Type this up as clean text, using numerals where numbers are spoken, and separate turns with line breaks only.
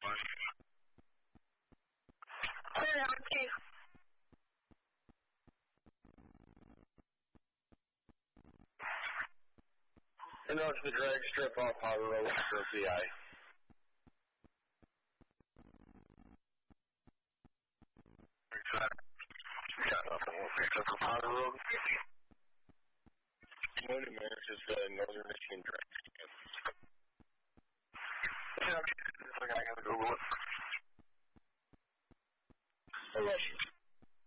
Hey, okay.
And that's the drag strip off Powder Road for PI. Got nothing. We'll fix up for Powder Road. Morning, man. It's just Northern Michigan drag